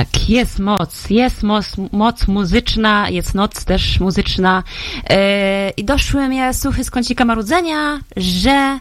Tak, moc muzyczna, jest noc też muzyczna. I doszły mnie słuchy z kącika marudzenia, że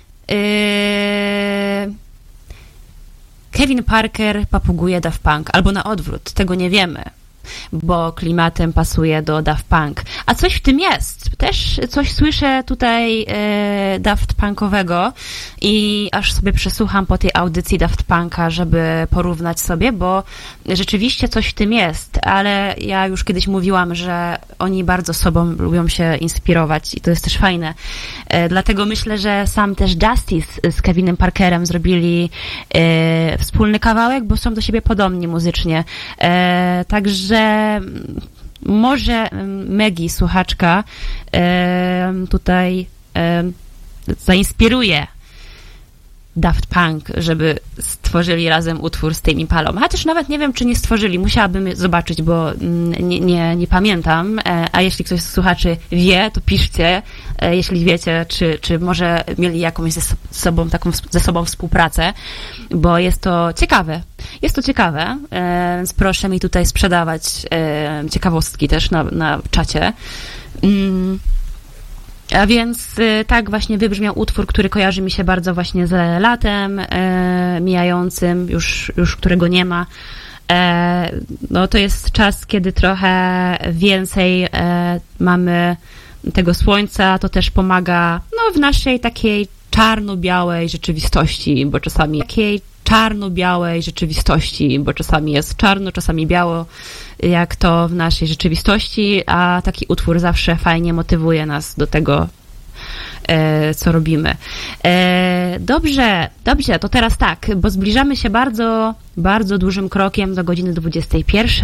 Kevin Parker papuguje Daft Punk, albo na odwrót, tego nie wiemy, bo klimatem pasuje do Daft Punk. A coś w tym jest. Też coś słyszę tutaj Daft Punkowego i aż sobie przesłucham po tej audycji Daft Punka, żeby porównać sobie, bo rzeczywiście coś w tym jest, ale ja już kiedyś mówiłam, że oni bardzo sobą lubią się inspirować i to jest też fajne. Dlatego myślę, że sam też Justice z Kevinem Parkerem zrobili wspólny kawałek, bo są do siebie podobni muzycznie. Także może Maggie, słuchaczka, tutaj zainspiruje Daft Punk, żeby stworzyli razem utwór z Tame Impalą. Chociaż nawet nie wiem, czy nie stworzyli. Musiałabym zobaczyć, bo nie pamiętam. A jeśli ktoś z słuchaczy wie, to piszcie, jeśli wiecie, czy może mieli jakąś ze sobą współpracę, bo jest to ciekawe. Jest to ciekawe, więc proszę mi tutaj sprzedawać ciekawostki też na czacie. A więc tak właśnie wybrzmiał utwór, który kojarzy mi się bardzo właśnie z latem mijającym, już którego nie ma. No to jest czas, kiedy trochę więcej mamy tego słońca, to też pomaga w naszej takiej czarno-białej rzeczywistości, bo czasami jest czarno, czasami biało, jak to w naszej rzeczywistości, a taki utwór zawsze fajnie motywuje nas do tego, co robimy. Dobrze, to teraz tak, bo zbliżamy się bardzo, bardzo dużym krokiem do godziny 21.